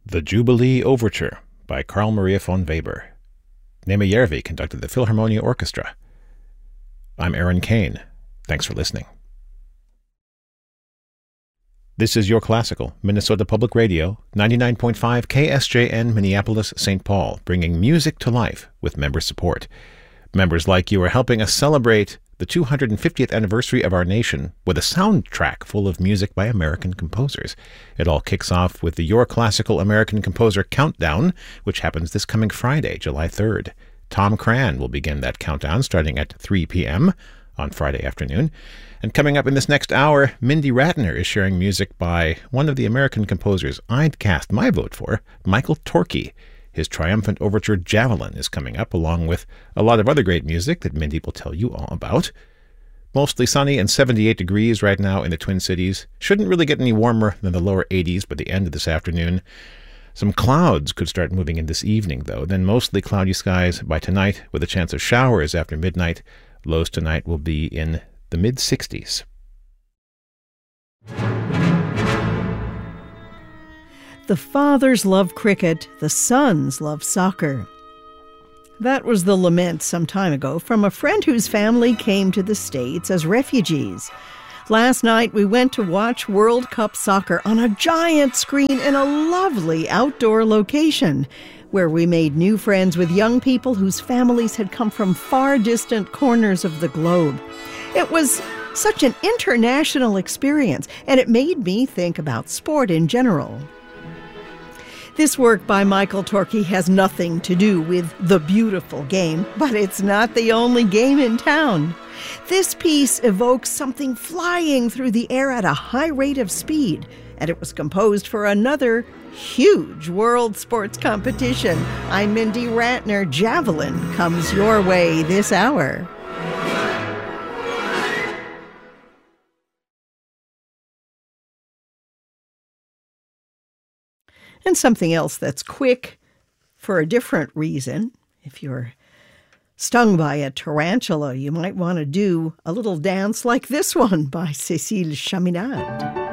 The Jubilee Overture by Carl Maria von Weber. Nema Järvi conducted the Philharmonia Orchestra. I'm Aaron Kane. Thanks for listening. This is Your Classical, Minnesota Public Radio, 99.5 KSJN Minneapolis, St. Paul, bringing music to life with member support. Members like you are helping us celebrate the 250th anniversary of our nation with a soundtrack full of music by American composers. It all kicks off with the Your Classical American Composer Countdown, which happens this coming Friday, July 3rd. Tom Cran will begin that countdown starting at 3 p.m. on Friday afternoon. And coming up in this next hour, Mindy Ratner is sharing music by one of the American composers I'd cast my vote for, Michael Torke. His triumphant overture Javelin is coming up, along with a lot of other great music that Mindy will tell you all about. Mostly sunny and 78 degrees right now in the Twin Cities. Shouldn't really get any warmer than the lower 80s by the end of this afternoon. Some clouds could start moving in this evening, though. Then mostly cloudy skies by tonight, with a chance of showers after midnight. Lows tonight will be in the mid-60s. The fathers love cricket, the sons love soccer. That was the lament some time ago from a friend whose family came to the States as refugees. Last night we went to watch World Cup soccer on a giant screen in a lovely outdoor location, where we made new friends with young people whose families had come from far distant corners of the globe. It was such an international experience, and it made me think about sport in general. This work by Michael Torke has nothing to do with the beautiful game, but it's not the only game in town. This piece evokes something flying through the air at a high rate of speed, and it was composed for another huge world sports competition. I'm Mindy Ratner. Javelin comes your way this hour. And something else that's quick for a different reason. If you're stung by a tarantula, you might want to do a little dance like this one by Cécile Chaminade.